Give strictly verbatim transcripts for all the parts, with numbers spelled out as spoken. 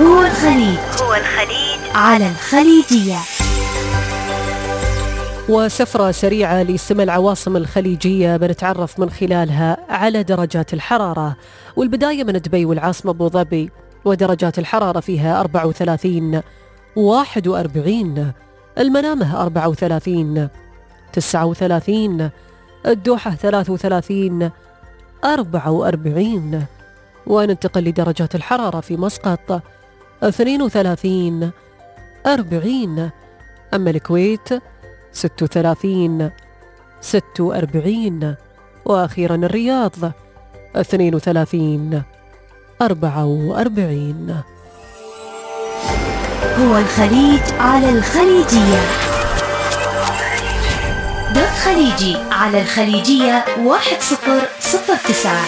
هو الخليج هو الخليج على الخليجية. وسفرة سريعة لسمى العواصم الخليجية بنتعرف من خلالها على درجات الحرارة، والبداية من دبي والعاصمة أبو ظبي، ودرجات الحرارة فيها أربعة وثلاثين واحد وأربعين، المنامة أربعة وثلاثين تسعة وثلاثين، الدوحة ثلاثة وثلاثين أربعة وأربعين. وننتقل لدرجات الحرارة في مسقط اثنين وثلاثين أربعين، أما الكويت ستة وثلاثين ستة وأربعين، وأخيرا الرياض اثنين وثلاثين أربعة وأربعين. هو الخليج على الخليجية. دوت خليجي على الخليجية واحد صفر صفر تسعة.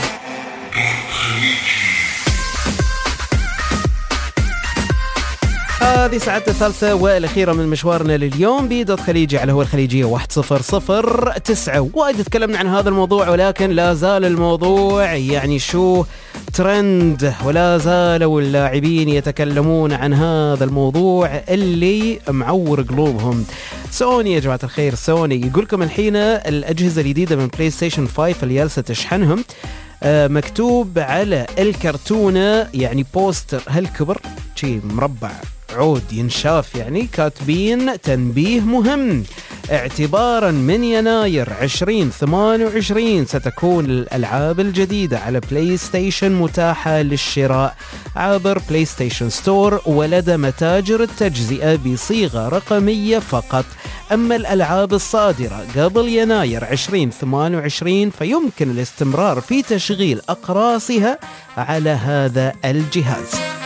هذه ساعتنا الثالثة والأخيرة من مشوارنا لليوم بدوت خليجي على هو الخليجية واحد صفر صفر تسعة. وايد تكلمنا عن هذا الموضوع، ولكن لا زال الموضوع يعني شو ترند، ولا زالوا اللاعبين يتكلمون عن هذا الموضوع اللي معور قلوبهم. سوني يا جماعة الخير، سوني يقول لكم الحين الأجهزة الجديدة من بلاي ستيشن خمسة اللي جالسة تشحنهم آه مكتوب على الكرتونة يعني بوستر هالكبر شي مربع عود ينشاف، يعني كاتبين تنبيه مهم: اعتبارا من يناير عشرين ثمانية وعشرين ستكون الألعاب الجديدة على بلاي ستيشن متاحة للشراء عبر بلاي ستيشن ستور ولدى متاجر التجزئة بصيغة رقمية فقط. أما الألعاب الصادرة قبل يناير عشرين ثمانية وعشرين فيمكن الاستمرار في تشغيل أقراصها على هذا الجهاز.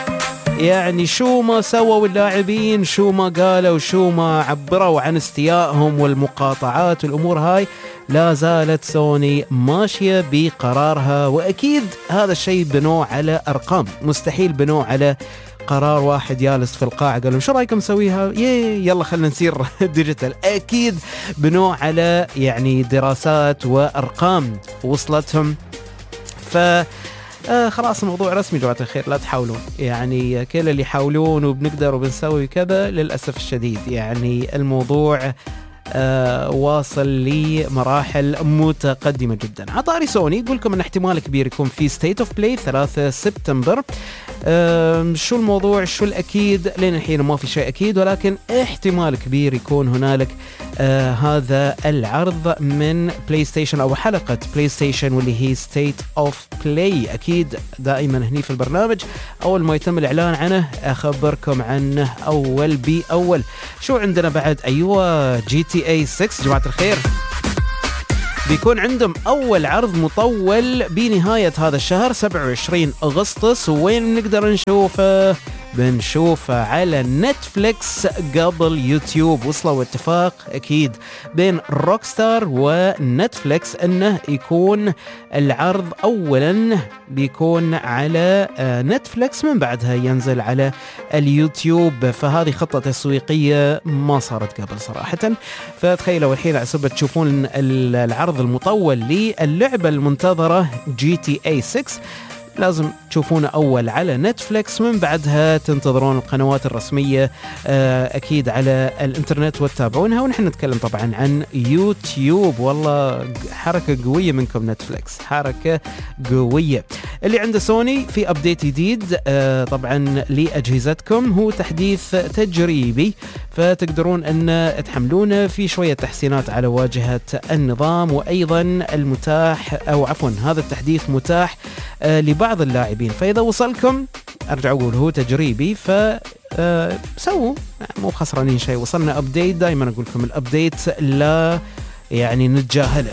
يعني شو ما سووا اللاعبين، شو ما قالوا، شو ما عبروا عن استيائهم والمقاطعات والأمور هاي، لا زالت سوني ماشية بقرارها. وأكيد هذا الشيء بنوع على أرقام، مستحيل بنوع على قرار واحد جالس في القاعة قالوا شو رأيكم نسويها يي يلا خلنا نصير ديجيتال. أكيد بنوع على يعني دراسات وأرقام وصلتهم. ف آه خلاص الموضوع رسمي جماعة الخير، لا تحاولون، يعني كل اللي يحاولون وبنقدر وبنسوي كذا للأسف الشديد يعني الموضوع آه واصل لمراحل متقدمة جدا. عطاري سوني يقول لكم ان احتمال كبير يكون في ستيت اوف بلاي ثلاثة سبتمبر. آه شو الموضوع، شو الأكيد، لين الحين ما في شيء أكيد، ولكن احتمال كبير يكون هنالك آه هذا العرض من بلاي ستيشن أو حلقة بلاي ستيشن واللي هي ستيت اوف بلاي. أكيد دائما هني في البرنامج أول ما يتم الإعلان عنه أخبركم عنه أول بأول. شو عندنا بعد؟ أيوة جي تي اي ستة جماعة الخير بيكون عندهم أول عرض مطول بنهاية هذا الشهر سبعة وعشرين أغسطس. وين نقدر نشوفه؟ بنشوفه على نتفليكس قبل يوتيوب. وصلوا اتفاق أكيد بين روكستار ونتفليكس أنه يكون العرض أولا بيكون على نتفليكس، من بعدها ينزل على اليوتيوب. فهذه خطة تسويقية ما صارت قبل صراحة. فتخيلوا الحين عسبة تشوفون العرض المطول للعبة المنتظرة جي تي اي ستة لازم تشوفونه أول على نتفليكس، من بعدها تنتظرون القنوات الرسمية أكيد على الإنترنت وتتابعونها. ونحن نتكلم طبعا عن يوتيوب. والله حركة قوية منكم نتفليكس، حركة قوية. اللي عنده سوني في أبديت جديد طبعا لأجهزتكم، هو تحديث تجريبي فتقدرون أن تحملونه في شوية تحسينات على واجهة النظام. وأيضا المتاح أو عفوا هذا التحديث متاح لبعض اللاعبين. فإذا وصلكم أرجع أقول هو تجريبي فسووا مو خسرانين شيء. وصلنا أبديت، دائما أقول لكم الأبديت لا يعني نتجاهله.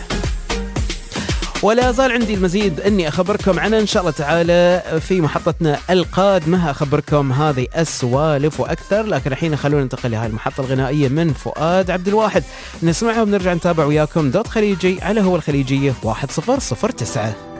ولا زال عندي المزيد أني أخبركم عنه إن شاء الله تعالى في محطتنا القادمة، أخبركم هذه السوالف وأكثر. لكن الحين خلونا ننتقل لهذه المحطة الغنائية من فؤاد عبد الواحد، نسمعها ونرجع نتابع وياكم دوت خليجي على هو الخليجية واحد صفر صفر تسعة.